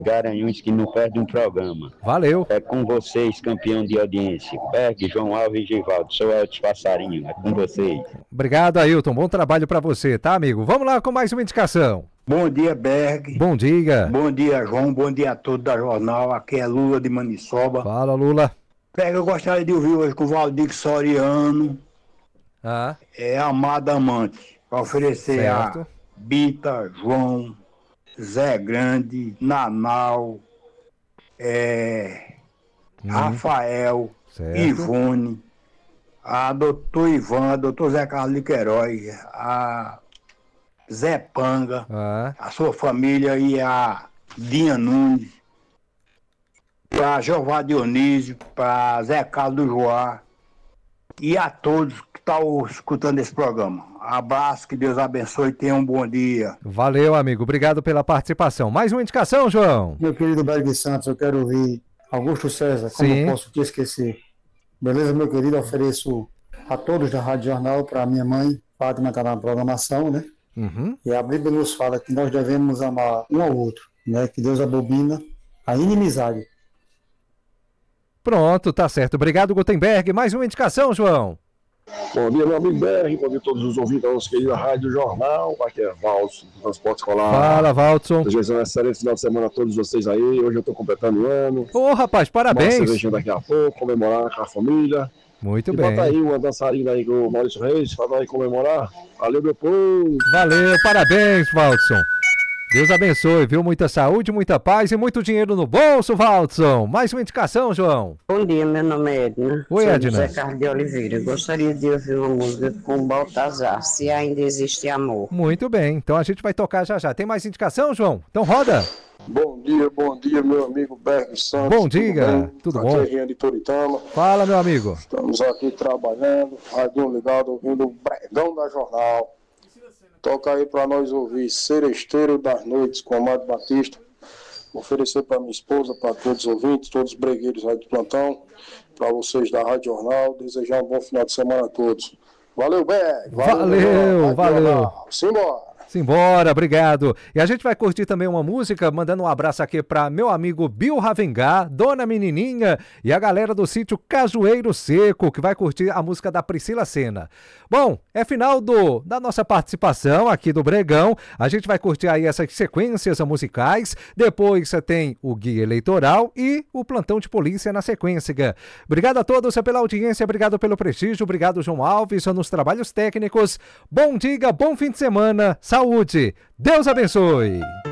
Garanhuns, que não perde um programa. Valeu. É com vocês, campeão de audiência. Berg, João Alves e Givaldo. Sou Elton Passarinho. É com vocês. Obrigado, Ailton. Bom trabalho pra você, tá, amigo? Vamos lá com mais uma indicação. Bom dia, Berg. Bom dia. Bom dia, João. Bom dia a todos da Jornal. Aqui é Lula de Maniçoba. Fala, Lula. Berg, eu gostaria de ouvir hoje com o Valdir Soriano. É Amada Amante. Para oferecer certo. a Bita, João, Zé Grande, Nanau, Rafael, certo. Ivone, a doutor Ivan, doutor Zé Carlos de Queiroz, a Zé Panga, a sua família e a Dinha Nunes, para Jeová Dionísio, para Zé Carlos do Joá e a todos que estão escutando esse programa. Abraço, que Deus abençoe e tenha um bom dia. Valeu, amigo. Obrigado pela participação. Mais uma indicação, João. Meu querido Berg Santos, eu quero ouvir Augusto César, como Sim. eu posso te esquecer? Beleza, meu querido? Ofereço a todos da Rádio Jornal, para minha mãe, Fátima, está na programação, né? E a Bíblia nos fala que nós devemos amar um ao outro, né? Que Deus abomina a inimizade. Pronto, tá certo. Obrigado, Gutenberg. Mais uma indicação, João. Bom dia, meu amigo Berg. Bom dia a todos os ouvintes da nossa querida Rádio Jornal. Aqui é Valso, do Transporte Escolar. Fala, Valson. Desejando um excelente final de semana a todos vocês aí. Hoje eu estou completando o ano. Ô, rapaz, parabéns. Uma cervejinha daqui a pouco, comemorar com a família. Muito e bem. bota aí uma dançarina aí com o Maurício Reis, para nós comemorar. Valeu, meu povo. Valeu, parabéns, Valson. Deus abençoe, viu? Muita saúde, muita paz e muito dinheiro no bolso, Valson. Mais uma indicação, João. Bom dia, meu nome é Edna. Oi, Sou Edna. José Carlos de Oliveira. Gostaria de ouvir uma música com Baltazar, Se Ainda Existe Amor. Muito bem, então a gente vai tocar já já. Tem mais indicação, João? Então roda. Bom dia, meu amigo Berg Santos. Bom dia, tudo bom? Aqui é Rian de Toritama. Fala, meu amigo. Estamos aqui trabalhando, rádio ligado, ouvindo o Bregão da Jornal. Toca aí para nós ouvir Seresteiro das Noites com Amado Batista. Vou oferecer para minha esposa, para todos os ouvintes, todos os bregueiros aí do plantão, para vocês da Rádio Jornal. Desejar um bom final de semana a todos. Valeu, Berg. Valeu. Simbora. Simbora, obrigado. E a gente vai curtir também uma música, mandando um abraço aqui para meu amigo Bill Ravengá, Dona Menininha e a galera do sítio Cajueiro Seco, que vai curtir a música da Priscila Senna. Bom, é final da nossa participação aqui do Bregão. A gente vai curtir aí essas sequências musicais. Depois você tem o guia eleitoral e o plantão de polícia na sequência. Obrigado a todos pela audiência, obrigado pelo prestígio, obrigado João Alves nos trabalhos técnicos. Bom dia, bom fim de semana. Saúde! Deus abençoe!